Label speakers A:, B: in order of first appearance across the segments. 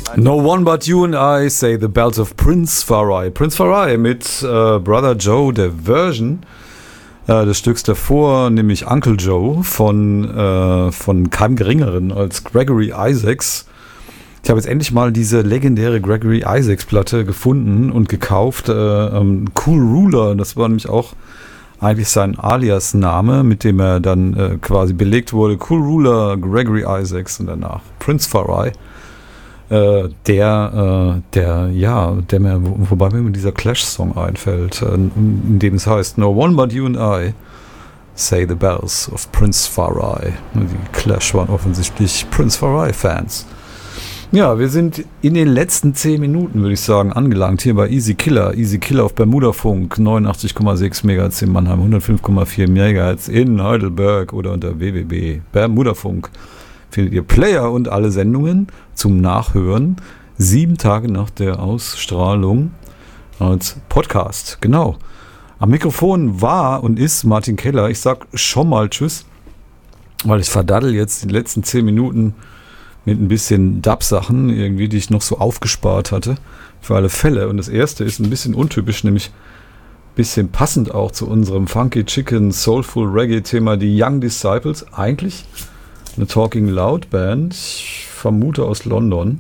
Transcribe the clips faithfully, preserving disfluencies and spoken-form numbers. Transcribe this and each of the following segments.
A: No One But You and I Say the Bells of Prince Farai. Prince Farai mit äh, Brother Joe, der Version äh, des Stücks davor, nämlich Uncle Joe von, äh, von keinem Geringeren als Gregory Isaacs. Ich habe jetzt endlich mal diese legendäre Gregory Isaacs Platte gefunden und gekauft. Äh, ähm, Cool Ruler, das war nämlich auch eigentlich sein Alias-Name, mit dem er dann äh, quasi belegt wurde. Cool Ruler, Gregory Isaacs und danach Prince Farai. Äh, der, äh, der, ja, der mir, wo, wobei mir dieser Clash-Song einfällt, äh, in dem es heißt, No One But You and I Say the Bells of Prince Farai. Die Clash waren offensichtlich Prince Farai-Fans. Ja, wir sind in den letzten zehn Minuten, würde ich sagen, angelangt, hier bei Easy Killer. Easy Killer auf Bermudafunk, neunundachtzig Komma sechs Megahertz in Mannheim, hundertfünf Komma vier Megahertz in Heidelberg oder unter w w w punkt bermudafunk. Findet ihr Player und alle Sendungen zum Nachhören sieben Tage nach der Ausstrahlung als Podcast. Genau. Am Mikrofon war und ist Martin Keller. Ich sag schon mal Tschüss, weil ich verdaddel jetzt die letzten zehn Minuten mit ein bisschen Dub-Sachen, irgendwie, die ich noch so aufgespart hatte, für alle Fälle. Und das erste ist ein bisschen untypisch, nämlich ein bisschen passend auch zu unserem Funky Chicken Soulful Reggae-Thema, die Young Disciples. Eigentlich eine Talking Loud Band, ich vermute aus London.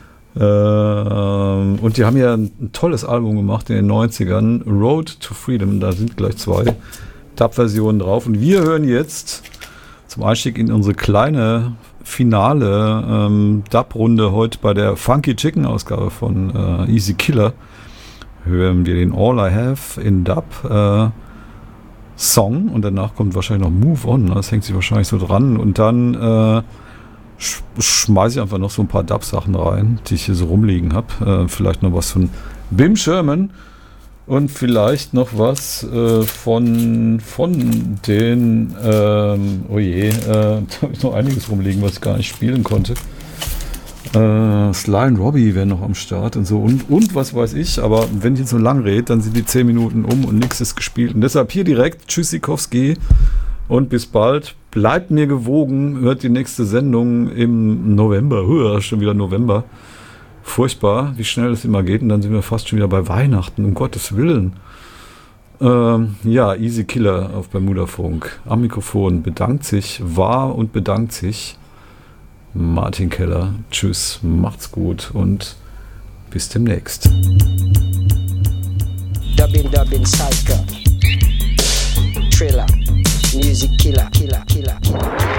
A: Ähm, und die haben ja ein tolles Album gemacht in den neunzigern, Road to Freedom. Da sind gleich zwei Dub-Versionen drauf. Und wir hören jetzt zum Einstieg in unsere kleine finale ähm, Dub-Runde heute bei der Funky Chicken Ausgabe von äh, Easy Killer. Hören wir den All I Have in Dub äh, Song und danach kommt wahrscheinlich noch Move On, das hängt sich wahrscheinlich so dran und dann äh, sch- schmeiße ich einfach noch so ein paar Dub-Sachen rein, die ich hier so rumliegen habe. Äh, vielleicht noch was von Bim Sherman und vielleicht noch was äh, von, von den, ähm, oh je, äh, da habe ich noch einiges rumliegen, was ich gar nicht spielen konnte. Äh, Sly und Robbie wären noch am Start und so und, und was weiß ich, aber wenn ich jetzt so lang rede, dann sind die zehn Minuten um und nichts ist gespielt und deshalb hier direkt Tschüssikowski und bis bald, bleibt mir gewogen, hört die nächste Sendung im November, Hör, schon wieder November, furchtbar, wie schnell es immer geht und dann sind wir fast schon wieder bei Weihnachten, um Gottes Willen. Ähm, ja, Easy Killer auf Bermudafunk am Mikrofon bedankt sich, war und bedankt sich Martin Keller. Tschüss, macht's gut und bis demnächst.
B: Dubbing, dubbing, Psycho, Thriller, Music Killer, Killer, Killer, Killer.